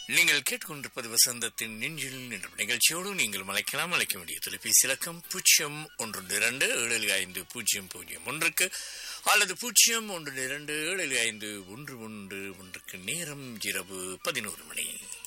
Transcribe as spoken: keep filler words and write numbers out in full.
நீங்கள் கேட்டுக்கொண்டிருப்பது வசந்தத்தின் நெஞ்சில் என்ற நிகழ்ச்சியோடு நீங்கள் அழைக்கலாம். அழைக்க வேண்டிய தொலைபேசி இலக்கம் பூஜ்ஜியம் ஒன்று இரண்டு ஏழு ஐந்து பூஜ்ஜியம் பூஜ்ஜியம் ஒன்றுக்கு அல்லது பூஜ்ஜியம் ஒன்று இரண்டு ஏழு ஐந்து ஒன்று ஒன்று ஒன்றுக்கு. நேரம் இரவு பதினோரு மணி.